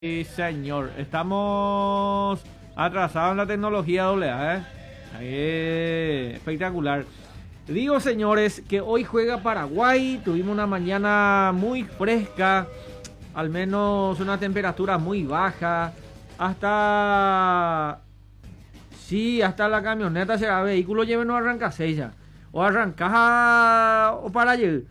Sí, señor. Estamos atrasados en la tecnología AA, ¿eh? Espectacular. Digo, señores, que hoy juega Paraguay. Tuvimos una mañana muy fresca. Al menos una temperatura muy baja. Sí, hasta la camioneta será vehículo lleve no arranca ya. O arrancás o para allí.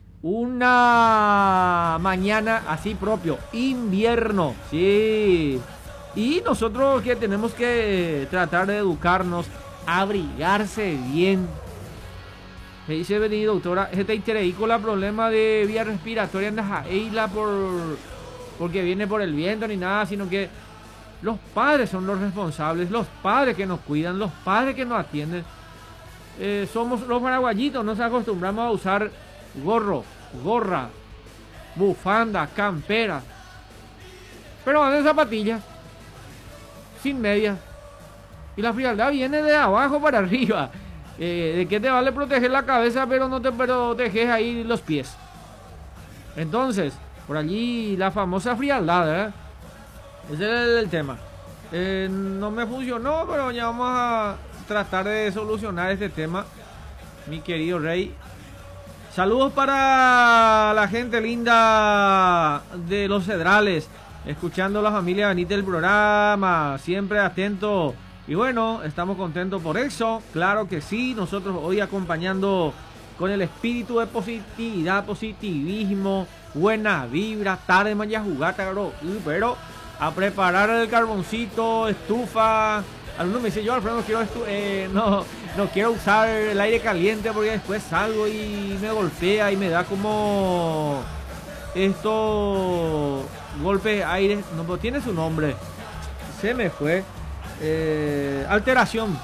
Una mañana así propio, invierno, sí. Y nosotros que tenemos que tratar de educarnos, abrigarse bien. Me dice vení doctora, este con la problema de vía respiratoria en la isla porque viene por el viento ni nada, sino que los padres son los responsables, los padres que nos cuidan, los padres que nos atienden. Somos los paraguayitos, nos acostumbramos a usar gorro, gorra, bufanda, campera, pero van en zapatillas, sin medias, y la frialdad viene de abajo para arriba. ¿De qué te vale proteger la cabeza pero no te proteges ahí los pies? Entonces, por allí la famosa frialdad, ese es el tema. No me funcionó, pero ya vamos a tratar de solucionar este tema, mi querido Rey. Saludos para la gente linda de Los Cedrales, escuchando a la familia Benítez del programa, siempre atento. Y bueno, estamos contentos por eso, claro que sí. Nosotros hoy acompañando con el espíritu de positividad, positivismo, buena vibra, tarde mañana jugar, pero a preparar el carboncito, estufa. Algunos me dicen, yo Alfredo no quiero usar el aire caliente porque después salgo y me golpea y me da como estos golpes de aire, no, pero tiene su nombre, se me fue, alteración.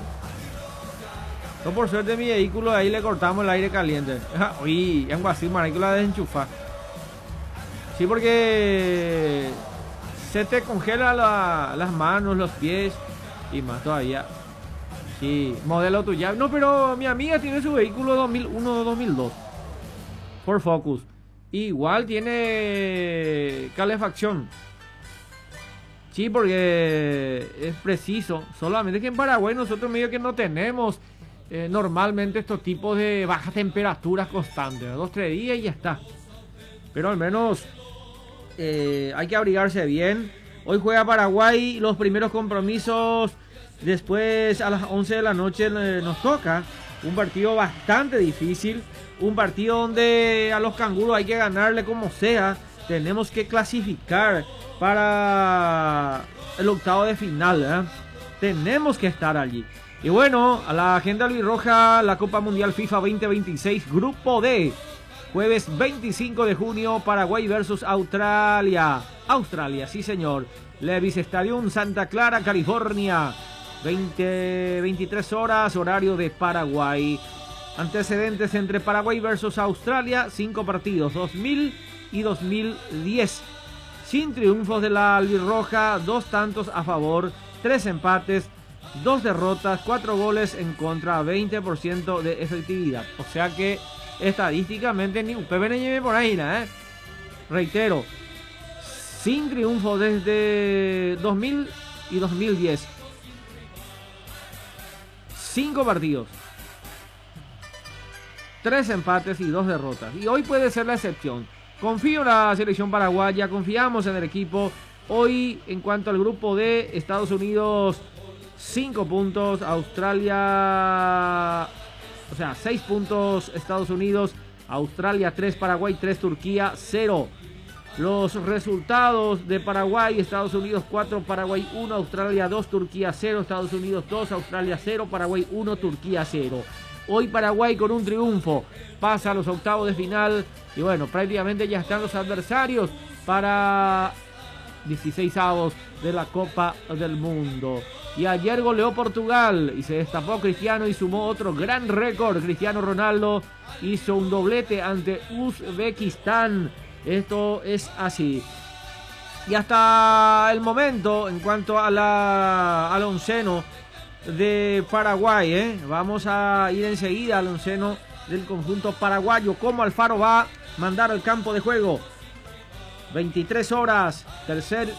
No, por suerte mi vehículo ahí le cortamos el aire caliente. Uy, algo así, marico, la desenchufa. Sí, porque se te congela las manos, los pies. Y más todavía. Sí, modelo tuya. No, pero mi amiga tiene su vehículo 2001-2002 Ford Focus. Igual tiene calefacción. Sí, porque es preciso. Solamente que en Paraguay nosotros medio que no tenemos normalmente estos tipos de bajas temperaturas constantes. 2-3 días y ya está. Pero al menos hay que abrigarse bien. Hoy juega Paraguay los primeros compromisos. Después a las 11 de la noche nos toca un partido bastante difícil. Un partido donde a los canguros hay que ganarle como sea. Tenemos que clasificar para el octavo de final, Tenemos que estar allí. Y bueno, a la agenda albirroja, la Copa Mundial FIFA 2026, Grupo D. Jueves 25 de junio, Paraguay versus Australia. Australia, sí señor. Levi's Stadium, Santa Clara, California. 23 horas, horario de Paraguay. Antecedentes entre Paraguay versus Australia, 5 partidos, 2000 y 2010. Sin triunfos de la albirroja, 2 tantos a favor, 3 empates, 2 derrotas, 4 goles en contra, 20% de efectividad. O sea que estadísticamente ni un PBN por ahí, Reitero, sin triunfo desde 2000 y 2010. 5 partidos, 3 empates y 2 derrotas. Y hoy puede ser la excepción. Confío en la selección paraguaya, confiamos en el equipo. Hoy, en cuanto al grupo D, Estados Unidos 5 puntos, Australia, o sea, 6 puntos Estados Unidos, Australia 3, Paraguay 3, Turquía 0. Los resultados de Paraguay, Estados Unidos 4, Paraguay 1, Australia 2, Turquía 0, Estados Unidos 2, Australia 0, Paraguay 1, Turquía 0. Hoy Paraguay con un triunfo pasa a los octavos de final y bueno, prácticamente ya están los adversarios para 16avos de la Copa del Mundo. Y ayer goleó Portugal y se destapó Cristiano y sumó otro gran récord. Cristiano Ronaldo hizo un doblete ante Uzbekistán. Esto es así. Y hasta el momento, en cuanto a al onceno de Paraguay, vamos a ir enseguida al onceno del conjunto paraguayo. Cómo Alfaro va a mandar al campo de juego. 23 horas, tercer